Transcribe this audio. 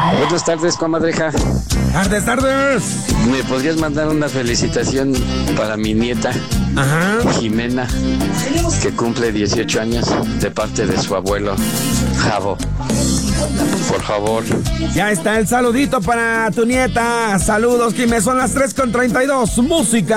Buenas tardes, comadreja. Tardes. ¿Me podrías mandar una felicitación para mi nieta, Jimena, que cumple 18 años, de parte de su abuelo, Javo? Por favor. Ya está el saludito para tu nieta. Saludos, Jimé. Son las 3:32. Música.